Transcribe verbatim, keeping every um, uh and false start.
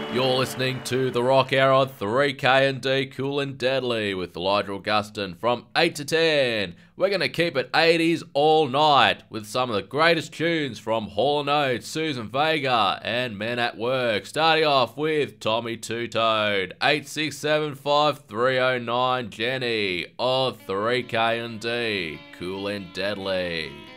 You're listening to The Rock Hour on three K and D, Cool and Deadly with Elijah Augustin from eight to ten. We're going to keep it eighties all night with some of the greatest tunes from Hall and Oates, Susan Vega and Men at Work. Starting off with Tommy Two Toed, eight six seven five three oh nine Jenny on three K and D, Cool and Deadly.